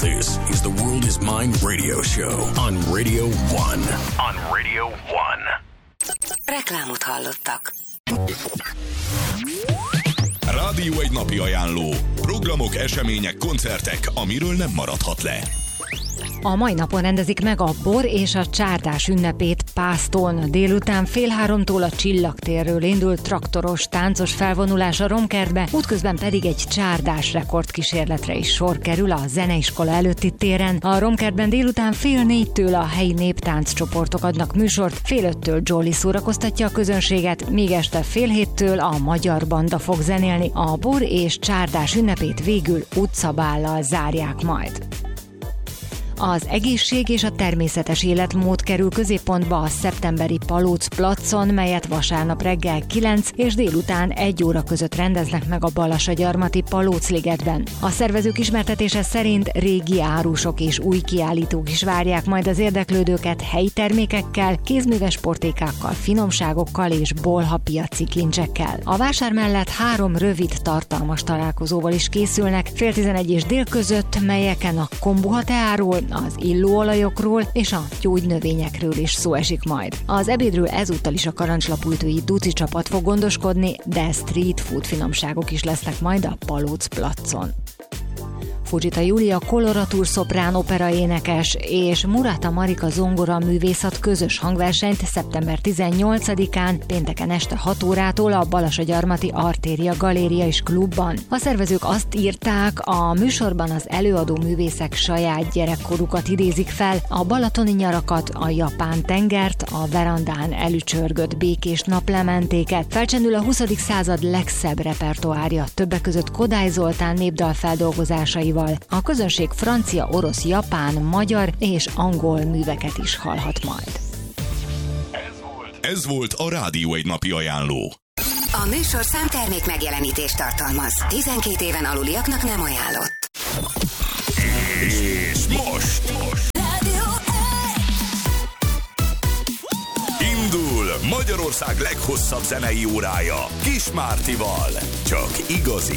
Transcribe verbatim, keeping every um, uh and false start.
This is the World is Mine radio show on Radio One. On Radio One. Reklámot hallottak. Rádió egy napi ajánló. Programok, események, koncertek, amiről nem maradhat le. A mai napon rendezik meg a bor és a csárdás ünnepét Pászton. Délután fél háromtól a Csillagtérről indult traktoros, táncos felvonulás a Romkertbe, útközben pedig egy csárdás rekordkísérletre is sor kerül a zeneiskola előtti téren. A Romkertben délután fél négytől a helyi néptánccsoportok adnak műsort, fél öttől Jolly szórakoztatja a közönséget, míg este fél héttől a Magyar Banda fog zenélni. A bor és csárdás ünnepét végül utcabállal zárják majd. Az egészség és a természetes életmód kerül középpontba a szeptemberi Palóc placon, melyet vasárnap reggel kilenc és délután egy óra között rendeznek meg a Balassagyarmati Palócligetben. A szervezők ismertetése szerint régi árusok és új kiállítók is várják majd az érdeklődőket helyi termékekkel, kézműves portékákkal, finomságokkal és bolha piaci kincsekkel. A vásár mellett három rövid, tartalmas találkozóval is készülnek fél tizenegy és dél között, melyeken a kombuha teáról, az illóolajokról és a gyógynövényekről is szó esik majd. Az ebédről ezúttal is a Karancslapultői Duci csapat fog gondoskodni, de street food finomságok is lesznek majd a Palóc placon. Fujita Júlia koloratúr szoprán opera énekes és Murata Marika zongora művészat közös hangversenyt szeptember tizennyolcadikán pénteken este hat órától a Balassagyarmati Artéria Galéria és Klubban. A szervezők azt írták, a műsorban az előadó művészek saját gyerekkorukat idézik fel, a balatoni nyarakat, a japán tengert, a verandán elücsörgött békés naplementéket. Felcsendül a huszadik század legszebb repertoárja, többek között Kodály Zoltán népdal feldolgozásai. A közönség francia, orosz, japán, magyar és angol műveket is hallhat majd. Ez volt a Rádió egy napi ajánló. A műsor számtermék megjelenítést tartalmaz. tizenkét éven aluliaknak nem ajánlott. És most, most. Indul Magyarország leghosszabb zenei órája Kis Mártival. Csak igazi,